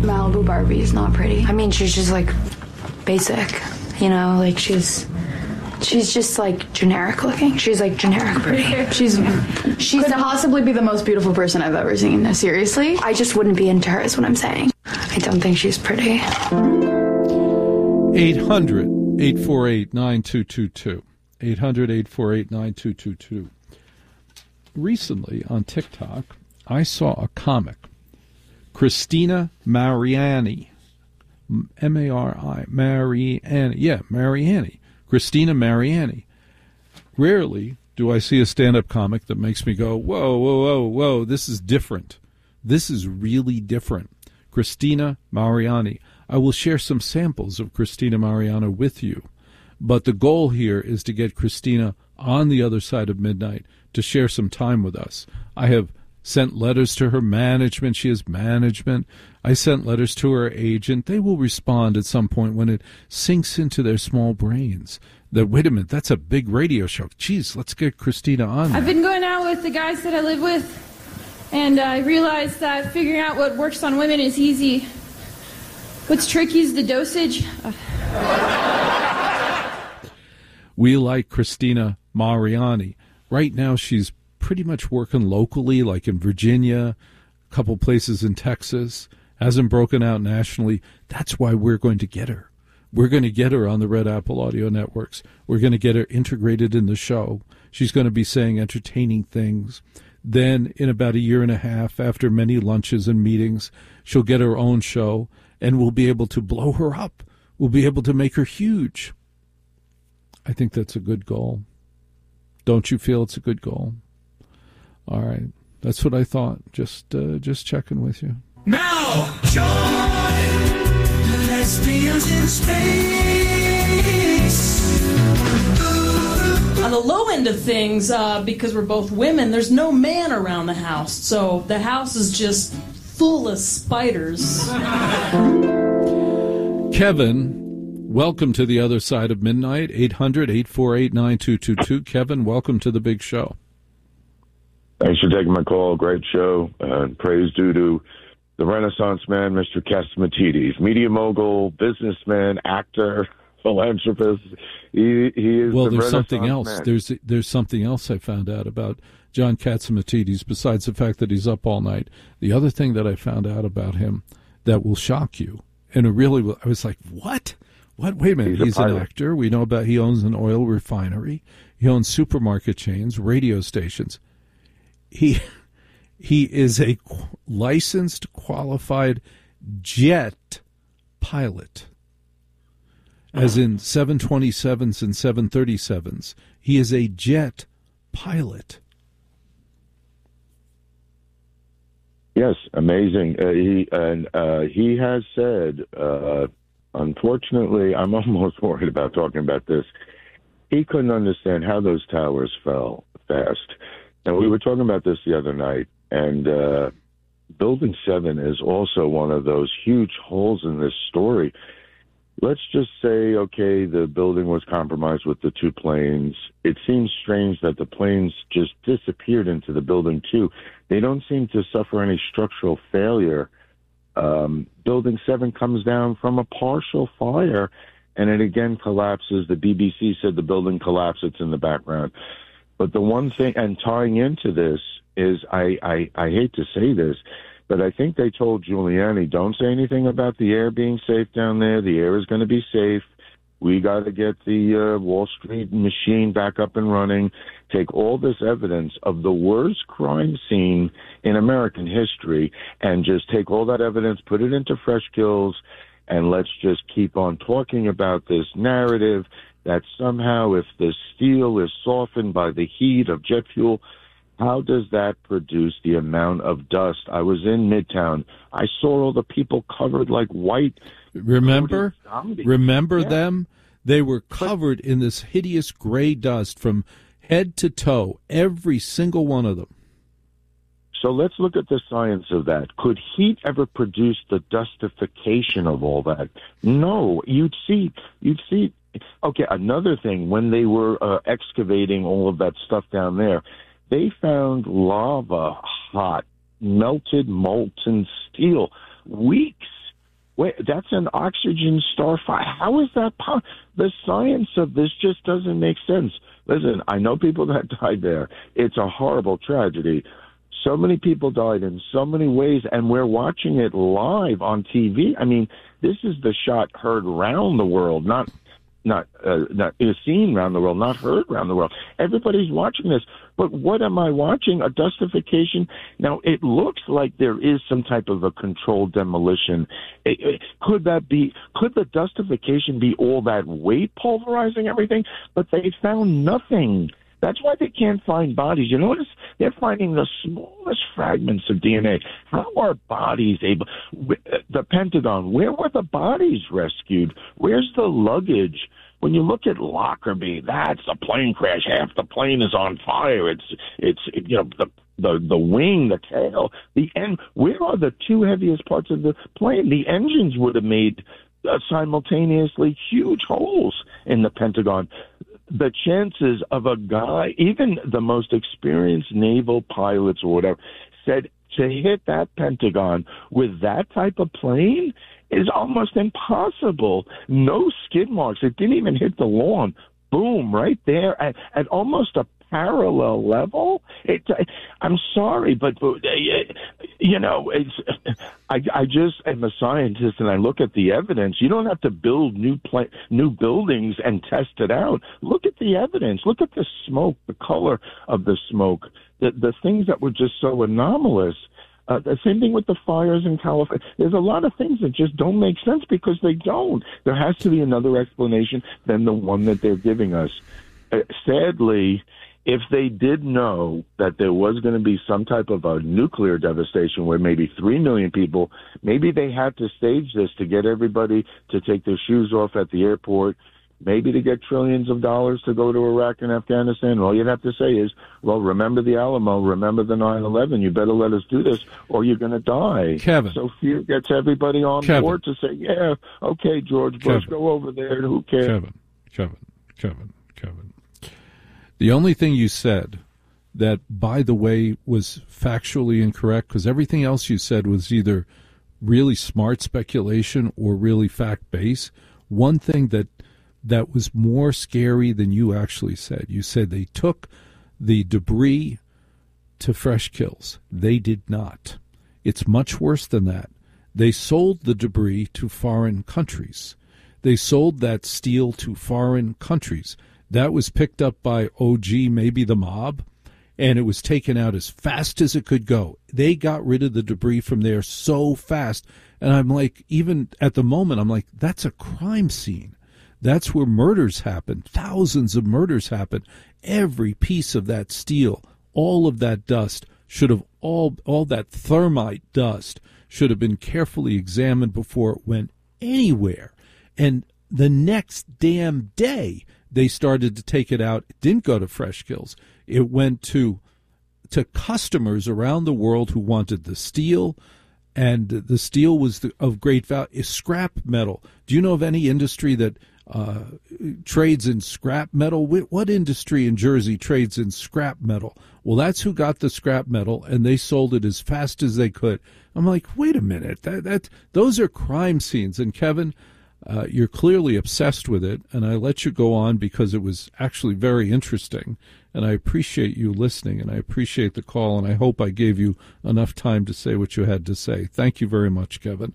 Malibu Barbie is not pretty. I mean, she's just like basic, you know, like she's just like generic looking. She's like generic pretty. She's could possibly be the most beautiful person I've ever seen. Seriously? I just wouldn't be into her is what I'm saying. I don't think she's pretty. 800-848-9222. 800-848-9222. Recently on TikTok, I saw a comic, Christina Mariani, M-A-R-I, Mariani. Yeah, Mariani. Christina Mariani. Rarely do I see a stand-up comic that makes me go, whoa, whoa, whoa, whoa, this is different. This is really different. Christina Mariani. I will share some samples of Christina Mariani with you. But the goal here is to get Christina on the other side of midnight to share some time with us. I have sent letters to her management. She has management. I sent letters to her agent. They will respond at some point when it sinks into their small brains that, wait a minute, that's a big radio show. Geez, let's get Christina on there. I've been going out with the guys that I live with, and I realized that figuring out what works on women is easy. What's tricky is the dosage. We like Christina Mariani. Right now she's pretty much working locally, like in Virginia, a couple places in Texas, hasn't broken out nationally. That's why we're going to get her. We're going to get her on the Red Apple Audio Networks. We're going to get her integrated in the show. She's going to be saying entertaining things. Then in about a year and a half, after many lunches and meetings, she'll get her own show, and we'll be able to blow her up. We'll be able to make her huge. I think that's a good goal. Don't you feel it's a good goal? All right. That's what I thought. Just checking with you. Now, join Lesbians in Space. On the low end of things, because we're both women, there's no man around the house. So the house is just full of spiders. Kevin, welcome to the other side of midnight. 800-848-9222. Kevin, welcome to the big show. Thanks for taking my call. Great show. Praise due to the Renaissance man, Mr. Catsimatidis, media mogul, businessman, actor, philanthropist. He is. Well, the there's something else. Man. There's something else I found out about John Catsimatidis besides the fact that he's up all night. The other thing that I found out about him that will shock you, and it really, I was like, what? What? Wait a minute. He's an actor. We know about he owns an oil refinery. He owns supermarket chains, radio stations. He is a licensed, qualified jet pilot, as in 727s and 737s. He is a jet pilot. Yes, amazing. He has said, unfortunately, I'm almost worried about talking about this. He couldn't understand how those towers fell fast. And we were talking about this the other night, and Building 7 is also one of those huge holes in this story. Let's just say, okay, the building was compromised with the two planes. It seems strange that the planes just disappeared into the building, too. They don't seem to suffer any structural failure. Building 7 comes down from a partial fire, and it again collapses. The BBC said the building collapsed. It's in the background. But the one thing, and tying into this, is I hate to say this, but I think they told Giuliani, don't say anything about the air being safe down there. The air is going to be safe. We got to get the Wall Street machine back up and running. Take all this evidence of the worst crime scene in American history and just take all that evidence, put it into Fresh Kills, and let's just keep on talking about this narrative that somehow if the steel is softened by the heat of jet fuel, how does that produce the amount of dust? I was in Midtown. I saw all the people covered like white. Remember Yeah. them? They were covered in this hideous gray dust from head to toe, every single one of them. So let's look at the science of that. Could heat ever produce the dustification of all that? No. You'd see. Okay, another thing, when they were excavating all of that stuff down there, they found lava, hot, melted, molten steel, weeks Wait, that's an oxygen starfighter. How is that possible? The science of this just doesn't make sense. Listen, I know people that died there. It's a horrible tragedy. So many people died in so many ways, and we're watching it live on TV. I mean, this is the shot heard around the world, not seen around the world, not heard around the world. Everybody's watching this. But what am I watching? A dustification? Now, it looks like there is some type of a controlled demolition. Could the dustification be all that weight pulverizing everything? But they found nothing. That's why they can't find bodies. You notice they're finding the smallest fragments of DNA. How are bodies able? The Pentagon, where were the bodies rescued? Where's the luggage? When you look at Lockerbie, that's a plane crash. Half the plane is on fire. It's the wing, the tail, the end. Where are the two heaviest parts of the plane? The engines would have made simultaneously huge holes in the Pentagon. The chances of a guy, even the most experienced naval pilots or whatever, said to hit that Pentagon with that type of plane is almost impossible. No skid marks. It didn't even hit the lawn. Boom, right there at almost a parallel level. I'm sorry, but I just am a scientist and I look at the evidence. You don't have to build new buildings and test it out. Look at the evidence. Look at the smoke, the color of the smoke, the things that were just so anomalous. The same thing with the fires in California. There's a lot of things that just don't make sense because they don't. There has to be another explanation than the one that they're giving us. Sadly, if they did know that there was going to be some type of a nuclear devastation where maybe 3 million people, maybe they had to stage this to get everybody to take their shoes off at the airport, maybe to get trillions of dollars to go to Iraq and Afghanistan. All you'd have to say is, well, remember the Alamo, remember the 9/11. You better let us do this or you're going to die. Kevin. So fear gets everybody on board to say, yeah, okay, George Bush, go over there. Who cares? Kevin. The only thing you said that, by the way, was factually incorrect, because everything else you said was either really smart speculation or really fact-based. One thing that was more scary than you actually said. You said they took the debris to Fresh Kills. They did not. It's much worse than that. They sold the debris to foreign countries. They sold that steel to foreign countries. That was picked up by OG, maybe the mob, and it was taken out as fast as it could go. They got rid of the debris from there so fast. And I'm like, even at the moment, I'm like, that's a crime scene. That's where murders happen. Thousands of murders happen. Every piece of that steel, all of that dust should have, all that thermite dust should have been carefully examined before it went anywhere. And the next damn day, they started to take it out. It didn't go to Fresh Kills. It went to customers around the world who wanted the steel, and the steel was of great value. It's scrap metal. Do you know of any industry that trades in scrap metal? What industry in Jersey trades in scrap metal? Well, that's who got the scrap metal, and they sold it as fast as they could. I'm like, wait a minute, those are crime scenes. And Kevin, you're clearly obsessed with it, and I let you go on because it was actually very interesting, and I appreciate you listening, and I appreciate the call, and I hope I gave you enough time to say what you had to say. Thank you very much, Kevin.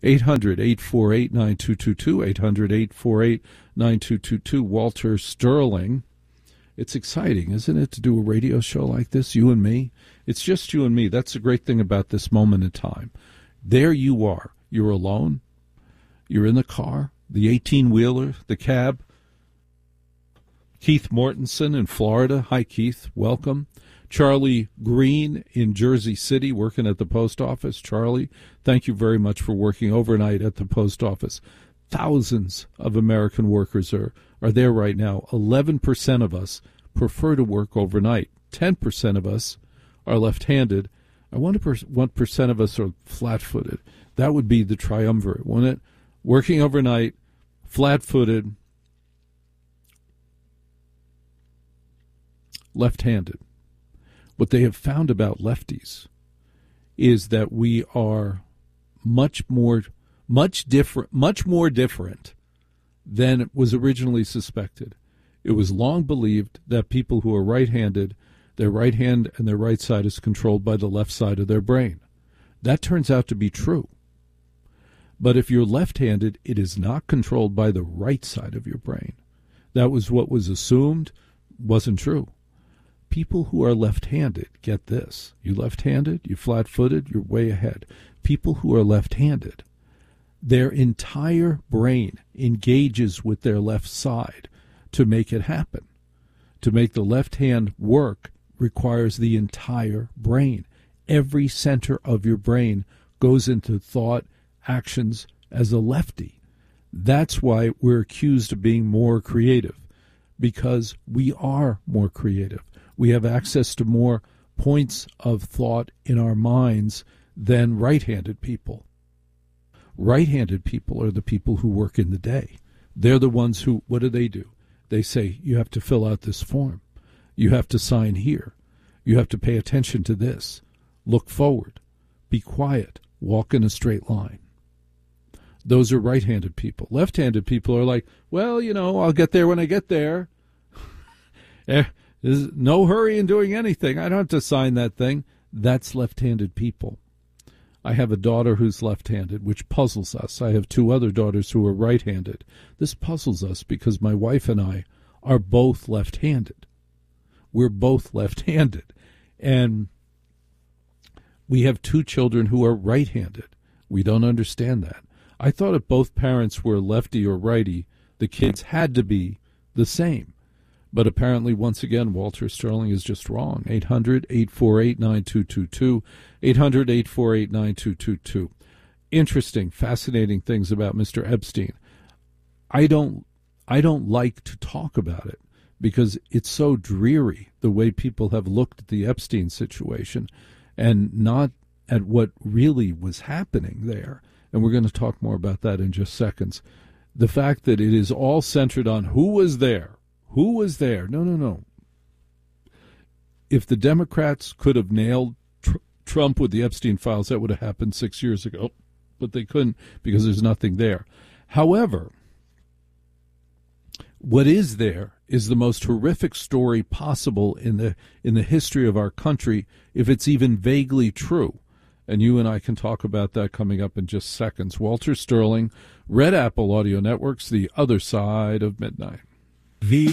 800-848-9222, 800-848-9222. Walter Sterling. It's exciting, isn't it, to do a radio show like this, you and me? It's just you and me. That's the great thing about this moment in time. There you are. You're alone. You're in the car, the 18-wheeler, the cab. Keith Mortensen in Florida. Hi, Keith. Welcome. Charlie Green in Jersey City, working at the post office. Charlie, thank you very much for working overnight at the post office. Thousands of American workers are there right now. 11% of us prefer to work overnight. 10% of us are left-handed. I wonder what percent of us are flat-footed. That would be the triumvirate, wouldn't it? Working overnight, flat-footed, left-handed. What they have found about lefties is that we are much more much more different than was originally suspected. It was long believed that people who are right-handed, their right hand and their right side is controlled by the left side of their brain. That turns out to be true. But if you're left-handed, it is not controlled by the right side of your brain. That was what was assumed, wasn't true. People who are left-handed, get this. You left-handed, you flat-footed, you're way ahead. People who are left-handed, their entire brain engages with their left side to make it happen. To make the left hand work requires the entire brain. Every center of your brain goes into thought, actions as a lefty. That's why we're accused of being more creative, because we are more creative. We have access to more points of thought in our minds than right-handed people. Right-handed people are the people who work in the day. They're the ones who, what do? They say, you have to fill out this form. You have to sign here. You have to pay attention to this. Look forward. Be quiet. Walk in a straight line. Those are right-handed people. Left-handed people are like, well, I'll get there when I get there. There's no hurry in doing anything. I don't have to sign that thing. That's left-handed people. I have a daughter who's left-handed, which puzzles us. I have two other daughters who are right-handed. This puzzles us because my wife and I are both left-handed. We're both left-handed. And we have two children who are right-handed. We don't understand that. I thought if both parents were lefty or righty, the kids had to be the same. But apparently, once again, Walter Sterling is just wrong. 800-848-9222. 800-848-9222. Interesting, fascinating things about Mr. Epstein. I don't like to talk about it because it's so dreary, the way people have looked at the Epstein situation and not at what really was happening there. And we're going to talk more about that in just seconds. The fact that it is all centered on who was there. Who was there? No. If the Democrats could have nailed Trump with the Epstein files, that would have happened 6 years ago. But they couldn't because there's nothing there. However, what is there is the most horrific story possible in the history of our country, if it's even vaguely true. And you and I can talk about that coming up in just seconds. Walter Sterling, Red Apple Audio Networks, The Other Side of Midnight.